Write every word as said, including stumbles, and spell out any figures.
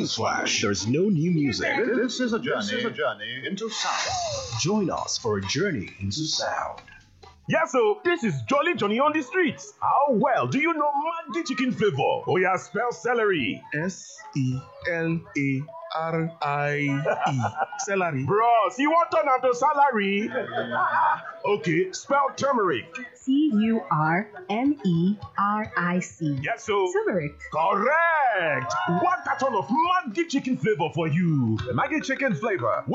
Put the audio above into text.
Newsflash, there's no new music. This is a journey, this is a journey into sound. Join us for a journey into sound. Yeah, so this is Jolly Johnny on the streets. How well do you know Maggi chicken flavor? Oh yeah, spell celery. S E L A R I E. Celery. Bros, you want turn into salary? Okay, spell turmeric. T U R M E R I C. Yes, so. Turmeric. Correct. One carton of Maggi chicken flavor for you. Maggi chicken flavor.